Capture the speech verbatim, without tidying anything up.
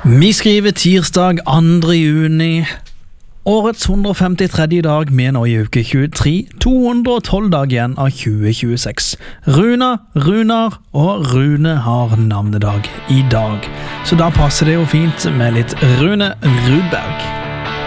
Vi skriver tirsdag andre juni, årets hundre og femtitredje dag med nå i uke tjuetre, to hundre og tolv dag igjen av tjue tjueseks. Runa, Runar og Rune har navnedag i dag, så da passer det jo fint med litt Rune Rudberg.